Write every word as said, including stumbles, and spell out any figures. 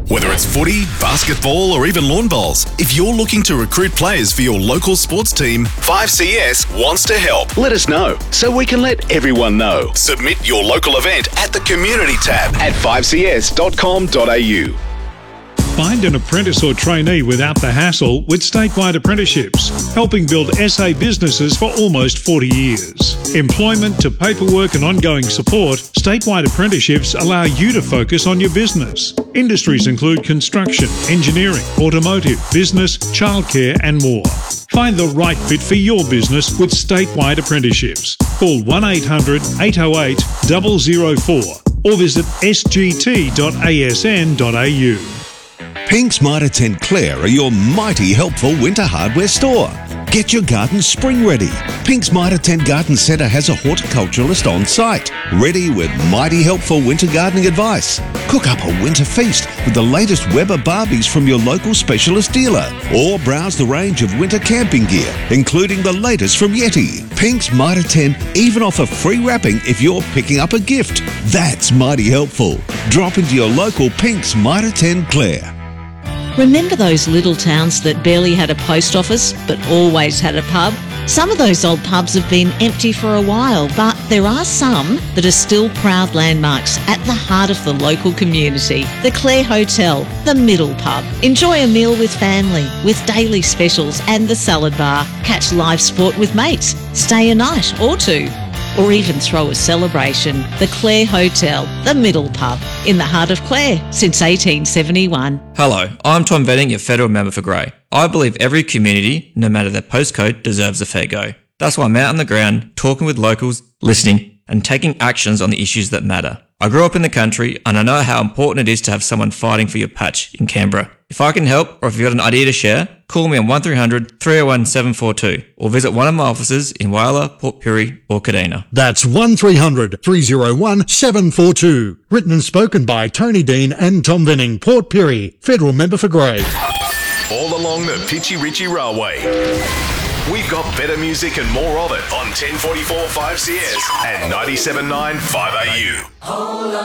Whether it's footy, basketball, or even lawn bowls, if you're looking to recruit players for your local sports team, five C S wants to help. Let us know so we can let everyone know. Submit your local event at the Community tab at five c s dot com dot a u. Find an apprentice or trainee without the hassle with Statewide Apprenticeships, helping build S A businesses for almost forty years. Employment to paperwork and ongoing support, Statewide Apprenticeships allow you to focus on your business. Industries include construction, engineering, automotive, business, childcare and more. Find the right fit for your business with Statewide Apprenticeships. Call one eight hundred, eight oh eight, zero zero four or visit s g t dot a s n dot a u. Pink's Mitre ten Clare are your mighty helpful winter hardware store. Get your garden spring ready. Pink's Mitre ten Garden Centre has a horticulturalist on site, ready with mighty helpful winter gardening advice. Cook up a winter feast with the latest Weber Barbies from your local specialist dealer, or browse the range of winter camping gear, including the latest from Yeti. Pink's Mitre ten even offer free wrapping if you're picking up a gift. That's mighty helpful. Drop into your local Pink's Mitre ten Clare. Remember those little towns that barely had a post office but always had a pub? Some of those old pubs have been empty for a while, but there are some that are still proud landmarks at the heart of the local community. The Clare Hotel, the Middle Pub. Enjoy a meal with family, with daily specials and the salad bar. Catch live sport with mates. Stay a night or two. Or even throw a celebration. The Clare Hotel, the Middle Pub, in the heart of Clare since eighteen seventy-one. Hello, I'm Tom Benning, your federal member for Grey. I believe every community, no matter their postcode, deserves a fair go. That's why I'm out on the ground, talking with locals, listening, and taking actions on the issues that matter. I grew up in the country, and I know how important it is to have someone fighting for your patch in Canberra. If I can help, or if you've got an idea to share, call me on one three hundred, three oh one, seven four two or visit one of my offices in Whyalla, Port Pirie or Kadina. That's one three hundred, three oh one, seven four two. Written and spoken by Tony Dean and Tom Venning, Port Pirie, federal member for Grey. All along the Pitchy Ritchie Railway. We've got better music and more of it on ten forty-four five C S and ninety-seven point nine five A U.